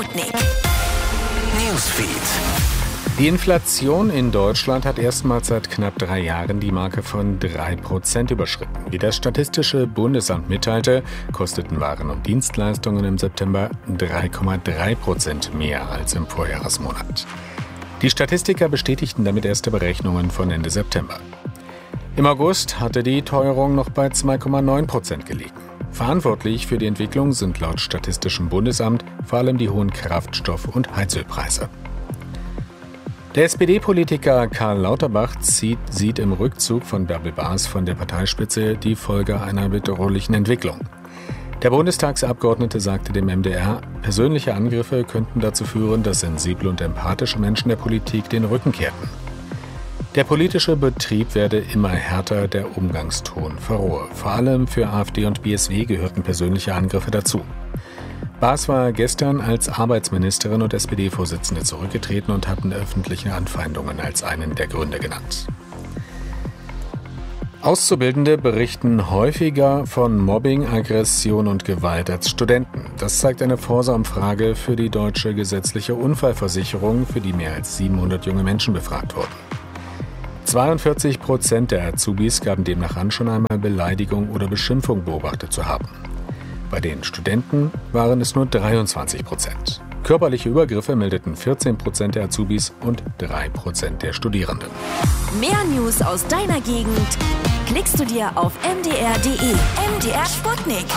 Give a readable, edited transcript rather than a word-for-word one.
Sputnik Newsfeed. Die Inflation in Deutschland hat erstmals seit knapp 3 Jahren die Marke von 3% überschritten. Wie das Statistische Bundesamt mitteilte, kosteten Waren und Dienstleistungen im September 3,3% mehr als im Vorjahresmonat. Die Statistiker bestätigten damit erste Berechnungen von Ende September. Im August hatte die Teuerung noch bei 2,9% gelegen. Verantwortlich für die Entwicklung sind laut Statistischem Bundesamt vor allem die hohen Kraftstoff- und Heizölpreise. Der SPD-Politiker Karl Lauterbach sieht im Rückzug von Bärbel Baas von der Parteispitze die Folge einer bedrohlichen Entwicklung. Der Bundestagsabgeordnete sagte dem MDR, persönliche Angriffe könnten dazu führen, dass sensible und empathische Menschen der Politik den Rücken kehrten. Der politische Betrieb werde immer härter, der Umgangston verrohe. Vor allem für AfD und BSW gehörten persönliche Angriffe dazu. Baas war gestern als Arbeitsministerin und SPD-Vorsitzende zurückgetreten und hatten öffentliche Anfeindungen als einen der Gründe genannt. Auszubildende berichten häufiger von Mobbing, Aggression und Gewalt als Studenten. Das zeigt eine Forsa-Umfrage für die Deutsche Gesetzliche Unfallversicherung, für die mehr als 700 junge Menschen befragt wurden. 42% der Azubis gaben demnach an, schon einmal Beleidigung oder Beschimpfung beobachtet zu haben. Bei den Studenten waren es nur 23%. Körperliche Übergriffe meldeten 14% der Azubis und 3% der Studierenden. Mehr News aus deiner Gegend klickst du dir auf mdr.de. MDR Sputnik.